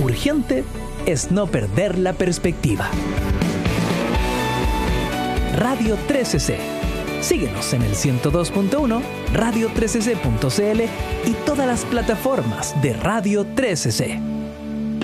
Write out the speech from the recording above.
urgente es no perder la perspectiva. Radio 3CC. Síguenos en el 102.1, radio3cc.cl y todas las plataformas de Radio 3CC.